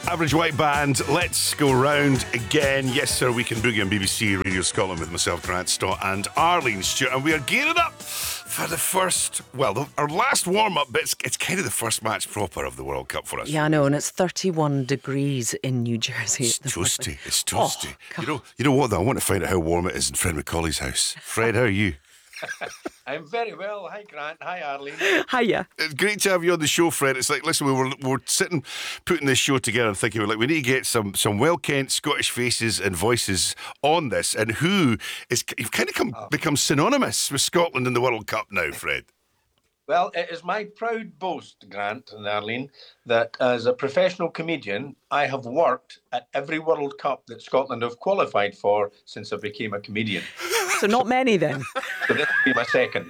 Average White Band, let's go round again. Yes, sir, we can boogie on BBC Radio Scotland with myself, Grant Stott, and Arlene Stewart. And we are gearing up for the first, our last warm-up, but it's kind of the first match proper of the World Cup for us. Yeah, I know, and it's 31 degrees in New Jersey. It's toasty. It's toasty. You know what, though? I want to find out how warm it is in Fred McCauley's house. Fred, how are you? I'm very well. Hi, Grant. Hi, Arlene. Hiya. It's great to have you on the show, Fred. It's like, listen, we're sitting, putting this show together and thinking, we need to get some well-kent Scottish faces and voices on this, and you've kind of become synonymous with Scotland in the World Cup now, Fred. Well, it is my proud boast, Grant and Arlene, that as a professional comedian, I have worked at every World Cup that Scotland have qualified for since I became a comedian. So not many then. So this will be my second.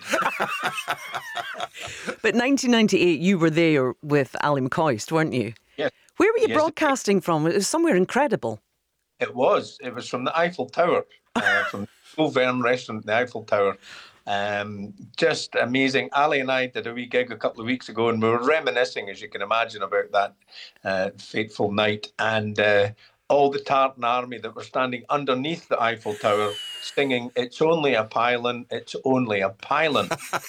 But 1998, you were there with Ali McCoist, weren't you? Yes. Where were you broadcasting from? It was somewhere incredible. It was. It was from the Eiffel Tower, from the Auvergne restaurant, the Eiffel Tower. Just amazing. Ali and I did a wee gig a couple of weeks ago, and we were reminiscing, as you can imagine, about that fateful night, and all the Tartan army that were standing underneath the Eiffel Tower singing, "It's only a pylon, it's only a pylon."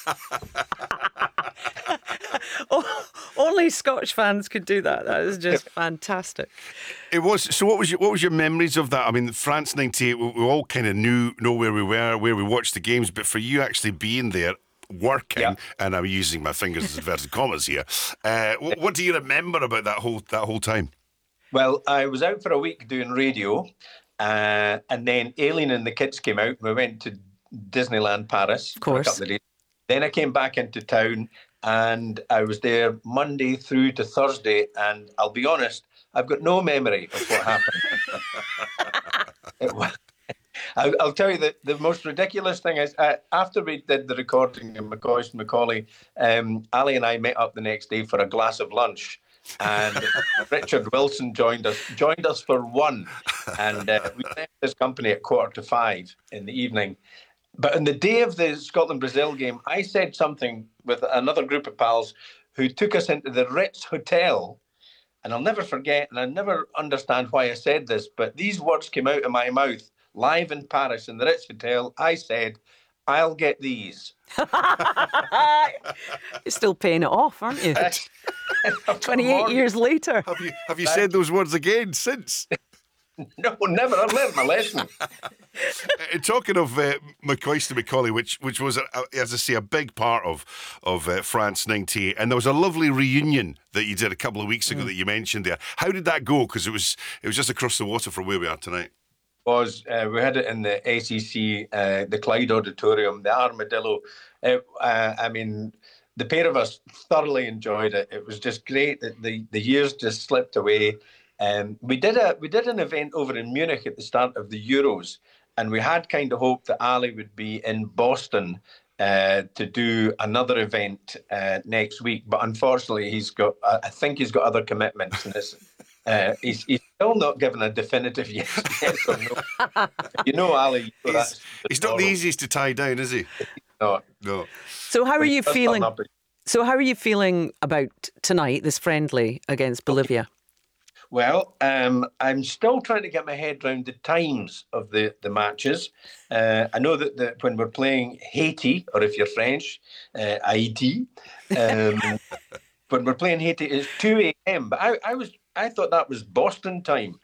Only Scottish fans could do that. That is just fantastic. It was. So what was your memories of that? I mean, France 98, we all kind of know where we were, where we watched the games, but for you actually being there, working, and I'm using my fingers as inverted commas here, what do you remember about that whole time? Well, I was out for a week doing radio, and then Aileen and the kids came out, and we went to Disneyland Paris for a couple of days. Then I came back into town, and I was there Monday through to Thursday, and I'll be honest, I've got no memory of what happened. I'll tell you that the most ridiculous thing is, after we did the recording in McCoist and Macaulay, Ali and I met up the next day for a glass of lunch, and Richard Wilson joined us for one, and we left his company at 4:45 in the evening. But on the day of the Scotland-Brazil game, I said something with another group of pals who took us into the Ritz Hotel, and I'll never forget, and I never understand why I said this, but these words came out of my mouth live in Paris in the Ritz Hotel. I said, "I'll get these." You're still paying it off, aren't you? 28 years later. Have you said those words again since? No, never. I've learned my lesson. Talking of McCoist and Macaulay, which was, as I say, a big part of France 98, and there was a lovely reunion that you did a couple of weeks ago that you mentioned there. How did that go? Because it was just across the water from where we are tonight. We had it in the SEC, the Clyde Auditorium, the Armadillo. I mean, the pair of us thoroughly enjoyed it. It was just great that the years just slipped away. We did an event over in Munich at the start of the Euros, and we had kind of hoped that Ali would be in Boston to do another event next week, but unfortunately I think he's got other commitments, and he's still not given a definitive yes or no. You know, Ali, he's not the easiest to tie down, is he? No. So how are you feeling? So how are you feeling about tonight, this friendly against Bolivia? Well, I'm still trying to get my head around the times of the matches. I know that when we're playing Haiti, or if you're French, Haiti, when we're playing Haiti, it's 2 a.m. But I thought that was Boston time,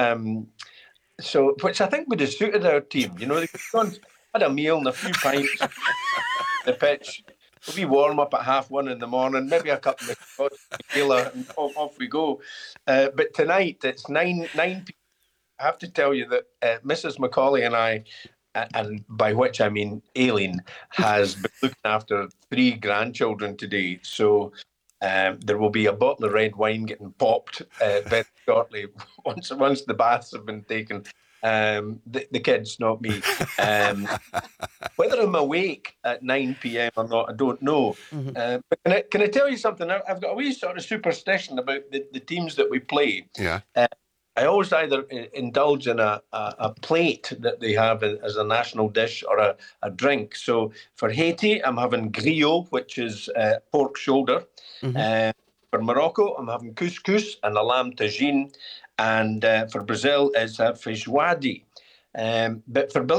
so which I think would have suited our team. You know, they had a meal and a few pints on the pitch. We warm up at 1:30 in the morning, maybe a couple of tequila, and off we go. But tonight it's 9 p.m. I have to tell you that Mrs. Macaulay and I, and by which I mean Aileen, has been looking after 3 grandchildren today. So there will be a bottle of red wine getting popped very shortly once the baths have been taken. The kids, not me. Whether I'm awake at 9 p.m. or not, I don't know. But can I tell you something? I've got a wee sort of superstition about the teams that we play. Yeah. I always either indulge in a plate that they have as a national dish or a drink. So for Haiti, I'm having griot, which is pork shoulder. For Morocco, I'm having couscous and a lamb tagine. And for Brazil, it's a feijoada. But for